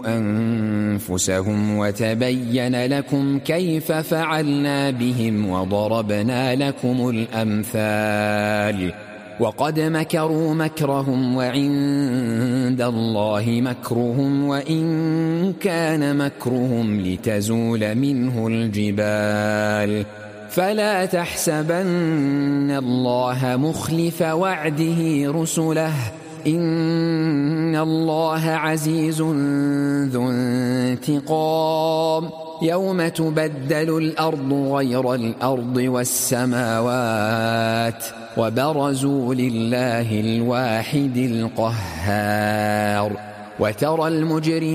أنفسهم وتبين لكم كيف فعلنا بهم وضربنا لكم الأمثال وقد مكروا مكرهم وعند الله مكرهم وإن كان مكرهم لتزول منه الجبال فلا تحسبن الله مخلف وعده رسله إن الله عزيز ذو انتقام يوم تبدل الأرض غير الأرض والسماوات وبرزوا لله الواحد القهار وترى المجرمين